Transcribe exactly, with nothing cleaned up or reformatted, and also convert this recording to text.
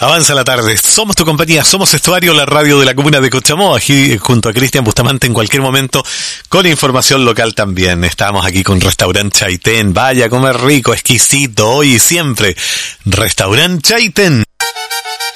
Avanza la tarde, somos tu compañía, somos Estuario, la radio de la comuna de Cochamó, aquí junto a Cristian Bustamante en cualquier momento, con información local también. Estamos aquí con Restaurante Chaitén, vaya a comer rico, exquisito, hoy y siempre. Restaurante Chaitén.